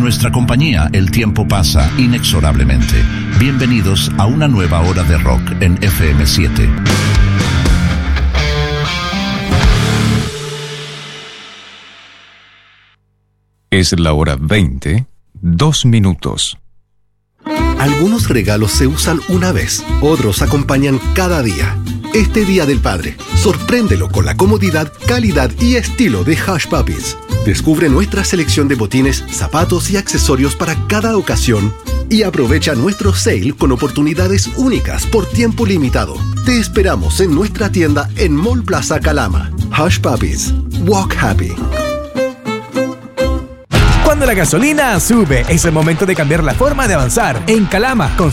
nuestra compañía, el tiempo pasa inexorablemente. Bienvenidos a una nueva hora de rock en FM7. Es la hora 20, 2 minutos. Algunos regalos se usan una vez, otros acompañan cada día. Este Día del Padre, sorpréndelo con la comodidad, calidad y estilo de Hush Puppies. Descubre nuestra selección de botines, zapatos y accesorios para cada ocasión y aprovecha nuestro sale con oportunidades únicas por tiempo limitado. Te esperamos en nuestra tienda en Mall Plaza Calama. Hush Puppies. Walk happy. Cuando la gasolina sube, es el momento de cambiar la forma de avanzar. En Calama, con